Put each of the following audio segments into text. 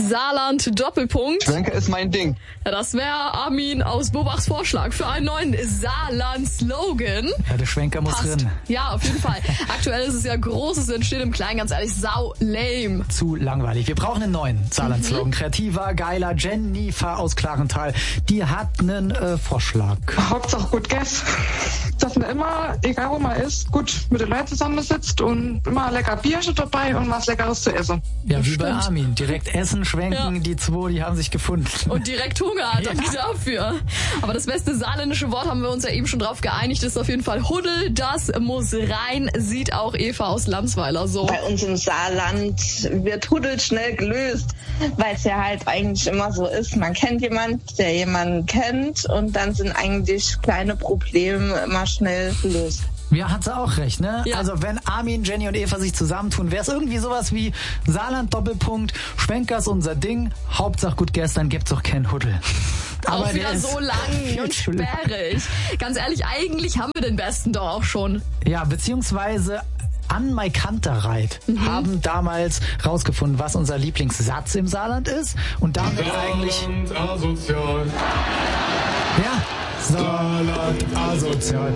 Saarland Doppelpunkt. Schwenker ist mein Ding. Ja, das wäre Armin aus Bobachs Vorschlag für einen neuen Saarland-Slogan. Ja, der Schwenker muss Passt. drin. Ja, auf jeden Fall. Aktuell ist es ja Großes entsteht im Kleinen, ganz ehrlich, sau lame. Zu langweilig. Wir brauchen einen neuen Saarland-Slogan. Kreativer, geiler. Jennifer aus Klarental, die hat einen Vorschlag. Hauptsache gut Guess. Dass man immer, egal wo man ist, gut mit den Leuten zusammensitzt und immer lecker Bierchen dabei und was Leckeres zu essen. Ja, wie bei Armin. Direkt essen, schwenken, Ja. die zwei, die haben sich gefunden. Und direkt Hunger hat Ja. dafür. Aber das beste saarländische Wort haben wir uns ja eben schon drauf geeinigt, ist auf jeden Fall Huddel. Das muss rein, sieht auch Eva aus Landsweiler so. Bei uns im Saarland wird Huddel schnell gelöst, weil es ja halt eigentlich immer so ist. Man kennt jemanden, der jemanden kennt und dann sind eigentlich kleine Probleme immer schnell gelöst. Ja, hat sie auch recht, ne? Ja. Also wenn Armin, Jenny und Eva sich zusammentun, wäre es irgendwie sowas wie Saarland Doppelpunkt, Schwenkers unser Ding, Hauptsache gut gestern, gibt's doch keinen Huddel. Auch der wieder ist so lang viel und zu lang. sperrig. Ganz ehrlich, eigentlich haben wir den besten doch auch schon. Ja, beziehungsweise Ann-Mai Kantereit haben damals rausgefunden, was unser Lieblingssatz im Saarland ist. Und damit eigentlich... Asozial. Ja, Saarland asozial.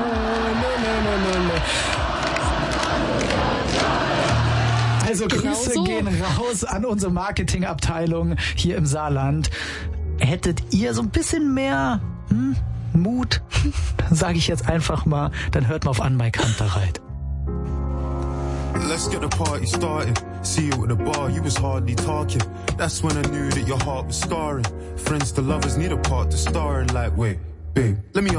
Also Genau Grüße so. gehen raus an unsere Marketingabteilung hier im Saarland. Hättet ihr so ein bisschen mehr Mut, sage ich jetzt einfach mal, dann hört mal auf Ann-Mai Kantereit. Let's get the party started. See you at the bar, you was hardly talking. That's when I knew that your heart was scarring. Friends to lovers need a part to star in. Like, wait, babe, let me